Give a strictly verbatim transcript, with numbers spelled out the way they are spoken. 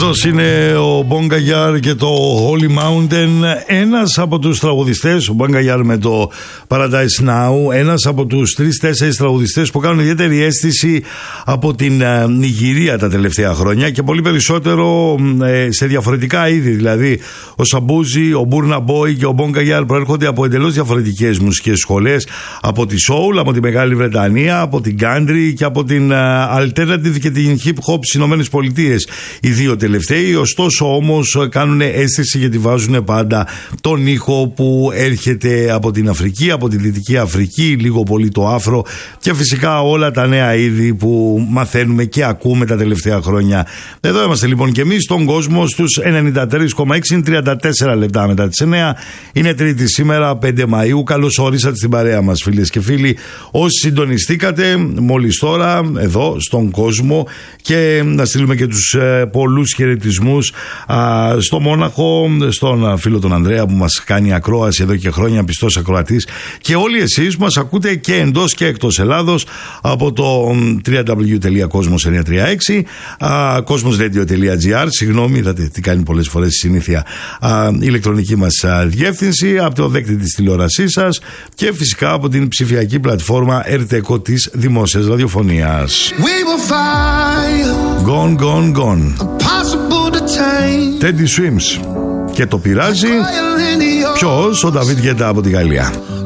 Αυτός είναι ο Μπόγκαγιάρ και το Holy Mountain. Ένας από τους τραγουδιστές, ο Μπόγκαγιάρ με το Paradise Now, ένας από τους τρεις-τέσσερις τραγουδιστές που κάνουν ιδιαίτερη αίσθηση από την uh, Νιγηρία τα τελευταία χρόνια και πολύ περισσότερο uh, σε διαφορετικά είδη. Δηλαδή, ο Σαμπούζι, ο Μπούρνα Μπόι και ο Μπόγκαγιάρ προέρχονται από εντελώς διαφορετικές μουσικές σχολές, από τη Soul, από τη Μεγάλη Βρετανία, από την Country και από την uh, Alternative και την Hip Hop στις Ηνωμένες Πολιτείες. Οι δύο τελευταίοι, ωστόσο όμως κάνουν αίσθηση γιατί βάζουν πάντα τον ήχο που έρχεται από την Αφρική, από τη Δυτική Αφρική, λίγο πολύ το άφρο και φυσικά όλα τα νέα είδη που μαθαίνουμε και ακούμε τα τελευταία χρόνια. Εδώ είμαστε λοιπόν και εμείς στον κόσμο στους ενενήντα τρία κόμμα έξι, τριάντα τέσσερα λεπτά μετά τις εννιά. Είναι Τρίτη σήμερα, πέντε Μαΐου. Καλώς ορίσατε στην παρέα μας, φίλες και φίλοι. Όσοι συντονιστήκατε μόλις τώρα εδώ στον κόσμο, και να στείλουμε και τους ε, πολλούς χαιρετισμούς α, στο Μόναχο, στον φίλο τον Ανδρέα που μας κάνει ακρόαση εδώ και χρόνια, πιστός ακροατής, και όλοι εσείς που μας ακούτε και εντός και εκτός Ελλάδος από το double-u double-u double-u τελεία κόσμος εννιακόσια τριάντα έξι, κόσμος ρέιντιο τελεία τζι άρ, συγγνώμη, είδατε τι κάνει πολλές φορές η συνήθεια, α, ηλεκτρονική μας α, διεύθυνση, από το δέκτη της τηλεόρασής σας και φυσικά από την ψηφιακή πλατφόρμα Ερτεκό της Δημόσιας Ραδιοφωνίας. Gone, gone, gone. Teddy Swims. Και το πειράζει ποιος? Ο Νταβίτ Γκέτα από τη Γαλλία.